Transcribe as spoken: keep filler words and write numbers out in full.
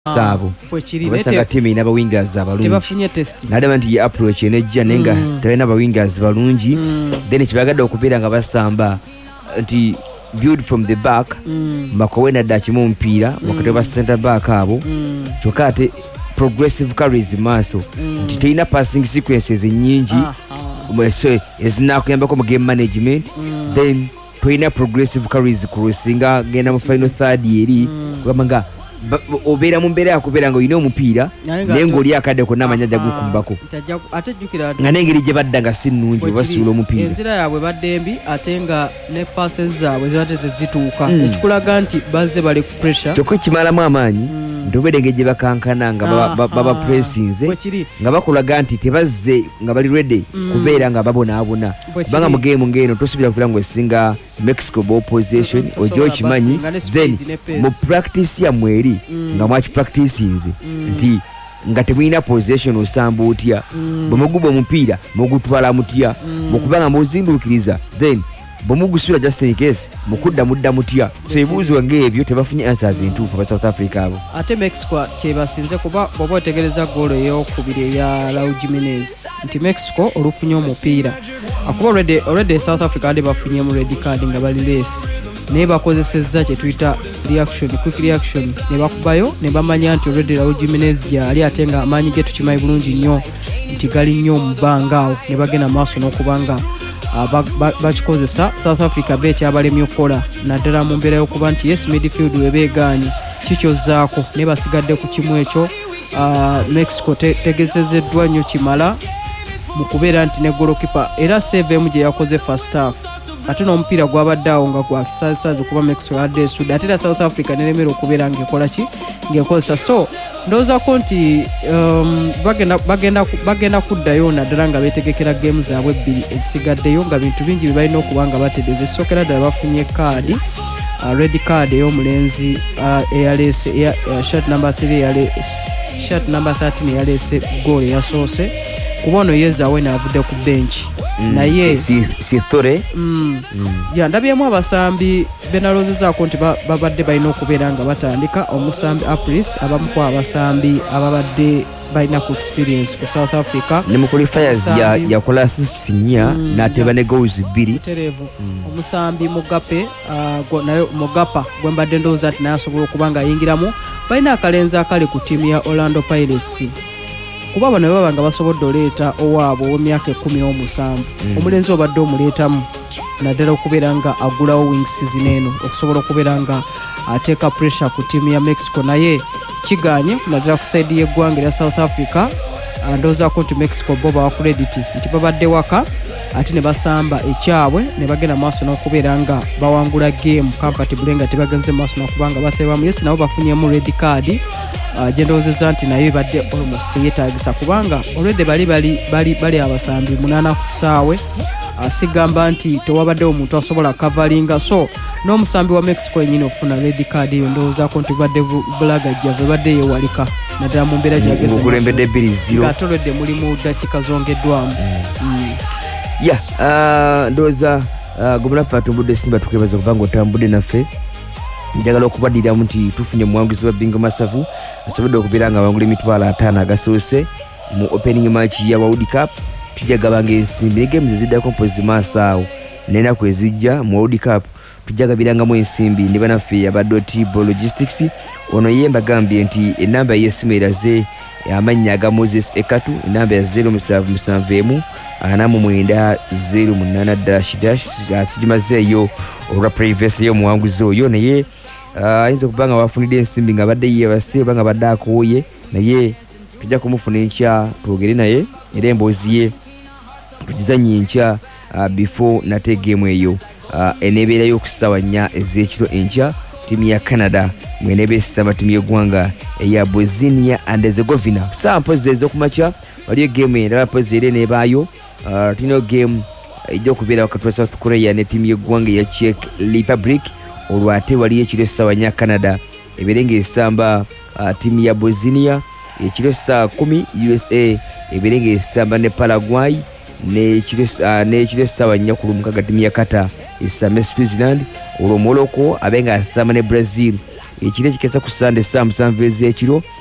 Sabo basanga team ina ba wingers abalungi tebafunye test nadaba nti approach enejja nenga mm. tayina ba wingers balungi mm. then kibagadde okubeera nga basamba nti build from the back mm. makowena dachimu mpira mm. wakati ba center back abo mm. chokate progressive carries maso mm. nti tayina passing sequences nyingi so ezinakuyambako mu game management mm. then tayina progressive carries crossinga genda mu final third eri mm. kubanga obera mu mbere akubera ngo ino omupiira nengo oli akadde ko namanyaja gukumbako atajukira nga nengeri je badda nga sinnungi basula omupiira enzira yabwe baddembi atenga ne passes zaabwe zibatete zituuka mm. ekikulaga nti bazze bali ku pressure toko kimalamu amaanyi mm. ndobere je bakankana nga baba, baba, baba pressinze nga bakulaga nti tebazze nga bali ready mm. kubeera nga babona abona banga mu game ngeno tosubira kupira ngo esinga Mexico ball possession o George Manyi then mu practice ya mweri mm. nga match practices mm. nti nga temwina possession osamba otya mm. bomugubo omupiira mugutwala mutya mm. mukubanga muzindukiriza then bomugusula just in case mukudda mudda mutya so ebuzo wange ebyo tebafunye answers entuufu ba South Africa abo ate Mexico kyebasinze kuba baba otegereza goal ey'okubiri ya Raul Jimenez nti Mexico olufunye omupiira akuba already already South Africa ade bafunye mu red card nga bali race ne bakozesezza kye tuyita reaction quick reaction ne bakubayo ne bamanya nti already Raul Jimenez ja ali atenga amanyi ge tukimayi bulungi nnyo nti gali nnyo mubanga awo ne bagenda maaso n'okubanga bakikozesa ba, ba South Africa becha abalemye okola naddala mu mbeera y'okuba nti yes midfield webeegaanyi kikyozaako ne basigadde ku kimu ekyo uh, Mexico te, tegezezeddwa nnyo kimala mu kubeera nti ne goalkeeper era save emu gye yakoze first half ate n'omupiira gwabadde awo nga gwa kisaasazi kuba Mexico yadde esudde ate era South Africa neremera okubeera ng'ekola ki ng'ekozesa so ndowoozaako nti um, bagenda, bagenda, bagenda kuddayo naddala nga beetegekera games zaabwe ebbiri ezisigaddeyo nga bintu bingi bye balina okuba nga bategeeza essookera ddala bafunye kaadi uh, red card ey'omulenzi uh, eyaleese uh, shot number three shot number thirteen eyaleese goal eyasoose kuba ono yezaawe naavudde ku bench mm, naye si, si thore mm, mm. ya ndabyemu abasambi benalozezaako nti babadde balina okubeera nga batandika omusambi Apris abamu ku abasambi ababadde balina ku experience ku South Africa ne mu qualifiers ya yakola assists nnya mm, n'ateba ne goals bbiri terevu mm. omusambi Mugape uh, nayo Mugapa gwe mbadde ndowooza nti naye asobola okuba nga ayingiramu balina akalenzi akali ku ttiimu ya Orlando Pirates kuba bano baba nga basobodde oleeta owaabwe ow'emyaka ekkumi n'omusanvu mm. omulenzi obadde omuleetamu naddala okubeera nga agulawo wing season eno okusobola okubeera nga ateeka pressure ku ttiimu ya Mexico naye kiganye naddala ku saidi y'eggwanga erya South Africa ndowoozaako nti Mexico bo bawa credit nti babadde waka ate ne basamba ekyabwe ne bagenda maaso n'okubeera nga bawangula game comfortable nga tebagenze maaso n'okubanga batebamu yes nabo bafunyemu red card Uh, jendoozezza nti naye badde almost yeetaagisa kubanga already bali bali bali bali abasambi munana ku ssaawe uh, sigamba nti tewabadde omuntu asobola kavalinga so n'omusambi wa Mexico yennyini ofuna red card eyo ndowoozaako nti badde bulagajja ve badde yeewalika naddala mu mbeera gyageze mukulembedde bbiri zero nga toledde mulimu ddakiika zongeddwamu mm. mm. ya yeah, uh, ndowooza uh, gomulafe atumbudde simba tukebaza kubanga otambudde naffe njagala okubaddiriramu nti tufunye muwanguzi wa Bingo Masavu asobodde okubeera nga wangula emitwalo ataano agasoose mu opening match ya World Cup tujja gabanga ensimbi ne games eziddako mpozi maaso awo n'ennaku ezijja mu World Cup tujja gabirangamu ensimbi ne banaffe abadde Tibo Logistics ono ye mbagambye nti ennamba y'essimu eraze amannya aga Moses Ekatu ennamba ya zero musanvu musanvu emu ana mu mwenda zero munaana dash dash sigimazeeyo olwa privacy y'omuwanguzi oyo naye ayinza okuba nga bafunidde ensimbi nga badde yeebase oba nga badde akooye naye tujja kumufuna enkya twogere naye era emboozi ye tugizanye enkya uh, before nate game eyo uh, eneebeera y'okusaawa nnya ez'ekiro enkya ttiimu ya Canada mweneeba esamba ttiimu y'eggwanga eya Bosnia and Herzegovina saa mpozi ez'okumakya waliyo game endala mpozi era eneebaayo uh, tulina game ejja okubeera wakati wa South Korea ne ttiimu y'eggwanga eya Czech Republic olwate waliyo ekiro essaawa nnya Canada ebeere ng'esamba uh, ttiimu ya Bosnia ekiro essaawa kumi U S A ebeere ng'esamba ne Paraguay n'ekiro uh, essaawa nnya ku lumukaga ttiimu ya Qatar esambe Switzerland olwo Morocco abe ng'asamba ne Brazil ekiro ekikesa ku sande saa musanvu ez'ekiro